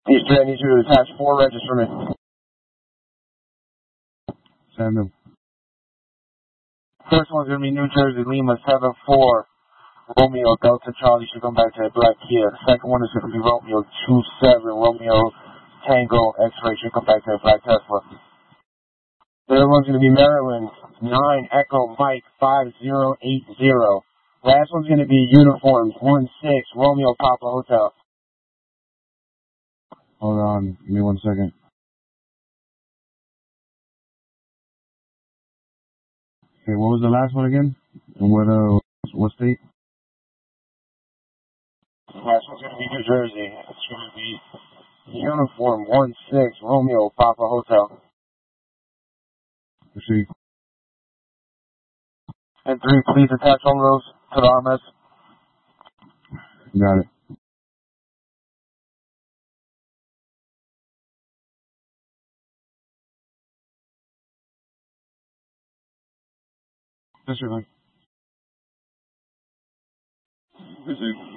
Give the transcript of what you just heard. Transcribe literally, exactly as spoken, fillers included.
These three, I need you to attach four register me. Send them. First one's going to be New Jersey, Lima, seven four. Romeo, Delta, Charlie should come back to the black Kia. The second one is going to be Romeo, two seven. Romeo, Tango, X-Ray should come back to the black Tesla. Third one's going to be Maryland, nine, Echo, Mike, five zero eight zero. Last one's going to be Uniforms, one six, Romeo, Papa, Hotel. Hold on. Give me one second. Okay, what was the last one again? And what, uh, what state? Last one's going to be New Jersey. It's going to be Uniform, one six, Romeo, Papa, Hotel. Proceed. And three, please attach all of those to the R M S. Got it. Yes, sir.